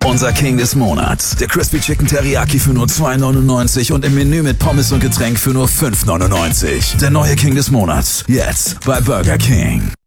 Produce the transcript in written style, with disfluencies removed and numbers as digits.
Unser King des Monats. Der Crispy Chicken Teriyaki für nur $2,99 und im Menü mit Pommes und Getränk für nur $5,99. Der neue King des Monats. Jetzt bei Burger King.